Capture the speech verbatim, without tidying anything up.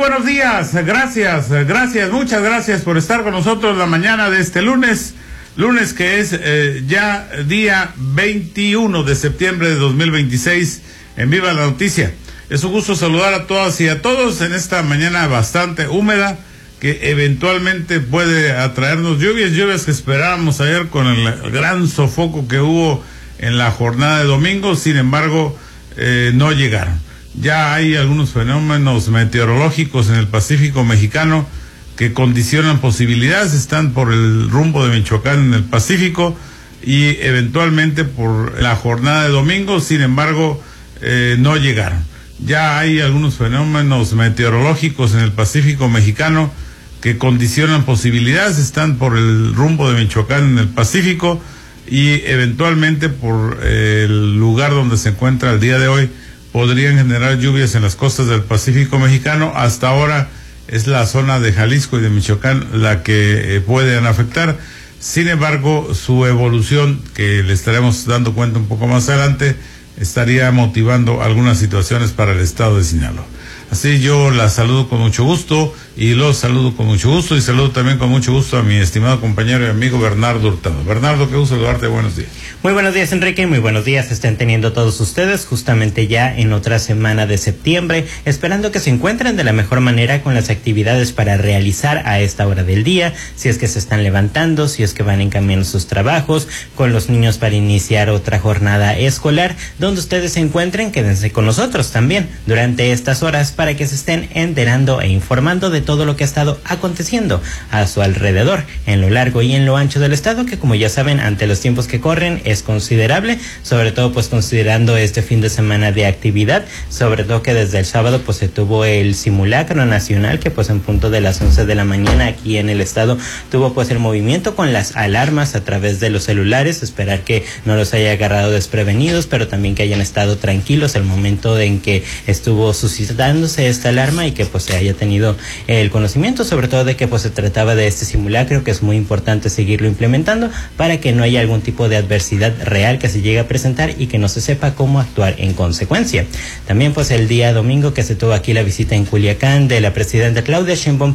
buenos días, gracias, gracias, muchas gracias por estar con nosotros la mañana de este lunes, lunes que es eh, ya día veintiuno de septiembre de dos mil veintiséis, en Viva la Noticia. Es un gusto saludar a todas y a todos en esta mañana bastante húmeda, que eventualmente puede atraernos lluvias, lluvias que esperábamos ayer con el gran sofoco que hubo en la jornada de domingo, sin embargo, eh, no llegaron. Ya hay algunos fenómenos meteorológicos en el Pacífico mexicano que condicionan posibilidades, están por el rumbo de Michoacán en el Pacífico y eventualmente por la jornada de domingo, sin embargo, eh, no llegaron. Ya hay algunos fenómenos meteorológicos en el Pacífico mexicano que condicionan posibilidades, están por el rumbo de Michoacán en el Pacífico y eventualmente por eh, el lugar donde se encuentra el día de hoy podrían generar lluvias en las costas del Pacífico mexicano. Hasta ahora es la zona de Jalisco y de Michoacán la que eh, pueden afectar. Sin embargo, su evolución, que le estaremos dando cuenta un poco más adelante, estaría motivando algunas situaciones para el estado de Sinaloa. Así yo la saludo con mucho gusto y los saludo con mucho gusto y saludo también con mucho gusto a mi estimado compañero y amigo Bernardo Hurtado. Bernardo, qué gusto saludarte, buenos días. Muy buenos días, Enrique, muy buenos días estén teniendo todos ustedes justamente ya en otra semana de septiembre, esperando que se encuentren de la mejor manera con las actividades para realizar a esta hora del día, si es que se están levantando, si es que van en camino a sus trabajos, con los niños para iniciar otra jornada escolar, donde ustedes se encuentren, quédense con nosotros también durante estas horas para que se estén enterando e informando de todo lo que ha estado aconteciendo a su alrededor, en lo largo y en lo ancho del estado, que como ya saben, ante los tiempos que corren es considerable, sobre todo pues considerando este fin de semana de actividad, sobre todo que desde el sábado pues se tuvo el simulacro nacional, que pues en punto de las once de la mañana aquí en el estado tuvo pues el movimiento con las alarmas a través de los celulares, esperar que no los haya agarrado desprevenidos, pero también que hayan estado tranquilos el momento en que estuvo suscitándose esta alarma y que pues se haya tenido el conocimiento sobre todo de que pues se trataba de este simulacro, que es muy importante seguirlo implementando para que no haya algún tipo de adversidad real que se llegue a presentar y que no se sepa cómo actuar en consecuencia. También pues el día domingo que se tuvo aquí la visita en Culiacán de la presidenta Claudia Sheinbaum